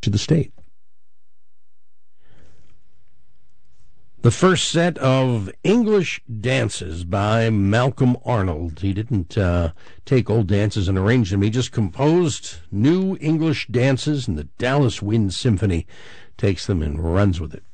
to the state. The first set of English dances by Malcolm Arnold. He didn't take old dances and arrange them. He just composed new English dances, and the Dallas Wind Symphony takes them and runs with it.